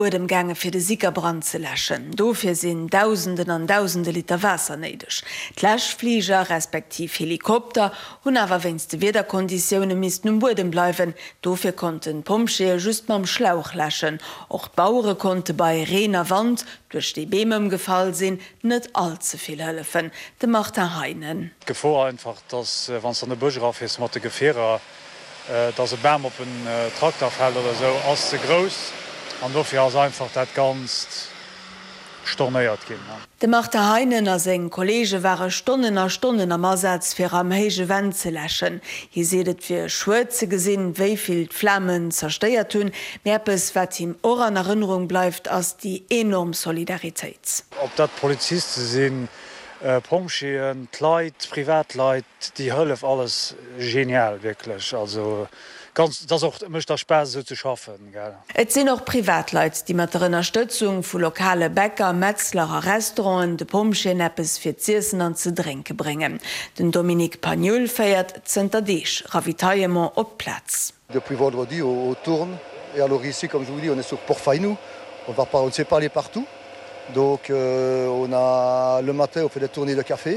dem Gange fir de Sickerbrand ze lächen. Dofir sinn Tausenden an Tausende Liter Wasser neidech. D'Läschflieger respektiv Helikopter hun awer wennste Wederkonditionne misisten Boden bleiwen. Dofir konnten Pumpscheer just mam Schlauch lächen. Och Bauere konnte bei rener Wand durch die Beemem gefall sinn net allzuviel hëllefen. De macht er Heinen. Gefor einfach, dass wann an de Buschraff is mat de Gefährer, dat se Bärm op een Traktorfeld oder so ass ze groß. Und dafür ist einfach das ganz storniert gehen. De macht der Heinen as eng Kollege waren Stunden am Ersatz fir am heige Wand ze lächen. Hier sedet fir Schwze gesinn, wéiviel Flammen zersteiert hunn, Merpes wat ihm or an Erinnerung bleibt as die enorm Solidarität. Ob dat Polizisten sind, Pumpscheeren, Kleit, Privatleit, die Hölle alles genial wirklich. Also das auch mischt der Spaß so zu schaffen. Et sind auch Privatleit, die mit der Unterstützung von lokale Bäcker, Metzler, Restaurants de Pumpscheneppes für Zirsen an zu trinken bringen. Den Dominique Pagnol feiert Zentadich, Ravitaillement au Platz. Depuis vendredi au Tourne, et alors ici, comme je vous dis, on est sur Port-Fainou. On ne sait pas aller partout. Donc on a le matin on fait des tournées de café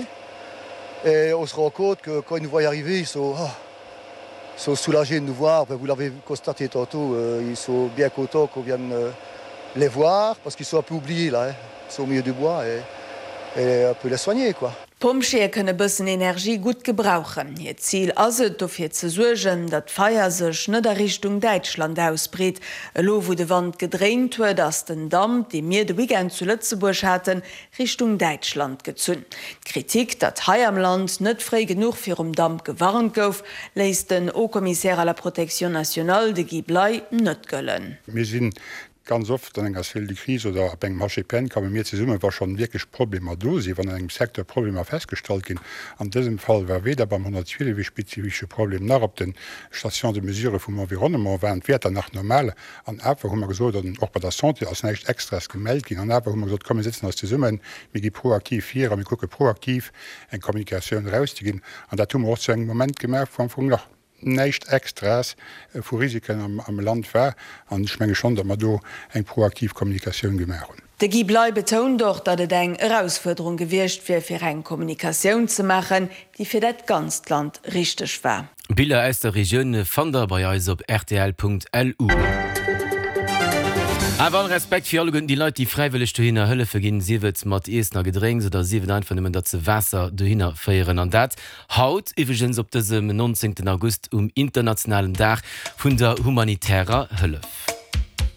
et on se rend compte que quand ils nous voient arriver, ils sont soulagés de nous voir. Vous l'avez constaté tantôt, ils sont bien contents qu'on vienne les voir parce qu'ils sont un peu oubliés là. Ils sont au milieu du bois et un peu les soigner quoi. Pumpscheer kënne bëssen Energie gut gebrauchen. Ihr Ziel ass et dofir ze suergen, dat Feier sech net der Richtung Deutschland ausbreet. Lo wo de Wand gedreht huet, ass den Damm, de mir de Weekend zu Lützeburg hatten, Richtung Deutschland gezünn. Kritik, dat Hai am Land net frei genug fir Damm gewarnt gouf, läist den Haut-Commissaire à la Protection nationale de Guy Blay net gëllen. Ganz oft an eng asfir die Krise oder ab eng Marchepen kann mir ze summe war schon wirklich Problem dosi, wann engem Sektor Problem festgestellt gin. An diesem Fall war weder beim 100 wie spezifische Problem nach op den Station de mesure vum Environnement waren Wert nach normal an Äwer hummer gesot och bei der Santé ass nächt extras gemeldt gin an Äwer hummer gesot komme sitzen aus die Summen mé gi proaktiv hier am gucke proaktiv eng Kommunikationun rausgin an dat auch zu eng Moment gemerk vu nach nicht extras vu Risiken am Land war an ich menge schon, dat man do eng proaktiv Kommunikation gemerken. De Guy Blay betont doch, dat et eng Herausforderung gewircht fir eng Kommunikation zu machen, die fir dat ganz Land richtig war. Bilder aus der Region Fander bei uns op rtl.lu. Aber Respekt für alle die Leute, die freiwillig dahinter Hölle vergehen, sie wird mit Esner gedrängt oder sie wird einfach nehmen, dass sie Wasser dahinter feiern. Und das haut übrigens auf diesem 19. August Internationalen Tag von der humanitären Hilfe.